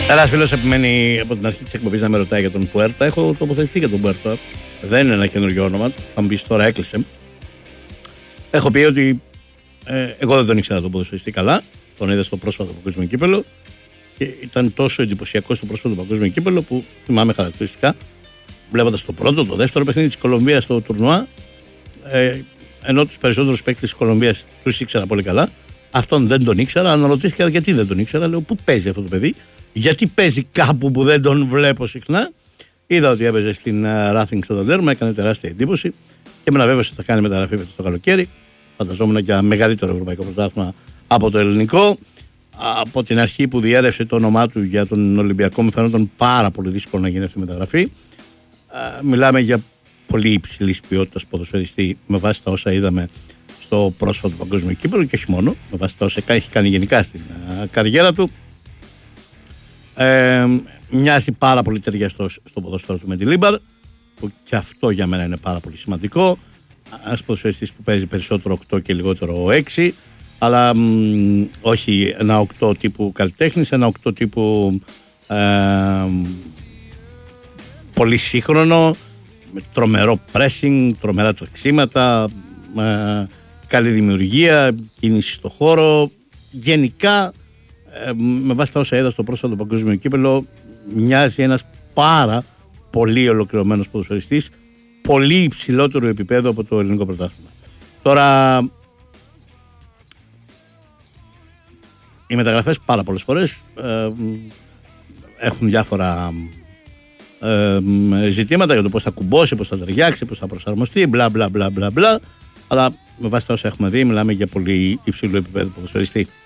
Ένας φίλος επιμένει από την αρχή της εκπομπής να με ρωτάει για τον Πουέρτα. Έχω τοποθετηθεί για τον Πουέρτα. Δεν είναι ένα καινούργιο όνομα. Θα μου πεις τώρα έκλεισε. Έχω πει ότι εγώ δεν τον ήξερα τον ποδοσφαιριστή καλά. Τον είδα στο πρόσφατο παγκόσμιο κύπελλο και ήταν τόσο εντυπωσιακό στο πρόσφατο παγκόσμιο κύπελλο που θυμάμαι χαρακτηριστικά. Βλέποντας το πρώτο, το δεύτερο παιχνίδι της Κολομβίας στο τουρνουά, ενώ τους περισσότερους παίκτες της Κολομβίας τους ήξερα πολύ καλά, αυτόν δεν τον ήξερα. Αναρωτήθηκα γιατί δεν τον ήξερα. Λέω, πού παίζει αυτό το παιδί, γιατί παίζει κάπου που δεν τον βλέπω συχνά. Είδα ότι έπαιζε στην Racing Santander, μου έκανε τεράστια εντύπωση και με βέβαιος ότι θα κάνει μεταγραφή το καλοκαίρι. Φανταζόμουν για μεγαλύτερο ευρωπαϊκό πρωτάθλημα από το ελληνικό. Από την αρχή που διέρευσε το όνομά του για τον Ολυμπιακό, μου φαίνονταν πάρα πολύ δύσκολο να γίνει αυτή η μεταγραφή. Μιλάμε για πολύ υψηλής ποιότητας ποδοσφαιριστή με βάση τα όσα είδαμε στο πρόσφατο παγκόσμιο κύπελλο και όχι μόνο, με βάση τα όσα έχει κάνει γενικά στην καριέρα του. Μοιάζει πάρα πολύ ταιριαστός στο ποδόσφαιρο του με τη Λίμπαρ, που και αυτό για μένα είναι πάρα πολύ σημαντικό. Ένας ποδοσφαιριστής που παίζει περισσότερο 8 και λιγότερο 6, αλλά όχι ένα 8 τύπου καλλιτέχνης, ένα 8 τύπου πολύ σύγχρονο, με τρομερό pressing, τρομερά τρεξίματα, καλή δημιουργία, κίνηση στο χώρο. Γενικά, με βάση τα όσα είδα στο πρόσφατο παγκόσμιο κύπελλο, μοιάζει ένας πάρα πολύ ολοκληρωμένος ποδοσφαιριστής, πολύ υψηλότερο επίπεδο από το ελληνικό πρωτάθλημα. Τώρα, οι μεταγραφές πάρα πολλές φορές έχουν διάφορα ζητήματα για το πώς θα κουμπώσει, πώς θα ταιριάξει, πώς θα προσαρμοστεί, μπλα, αλλά με βάση τα όσα έχουμε δει μιλάμε για πολύ υψηλό επίπεδο ποδοσφαιριστή.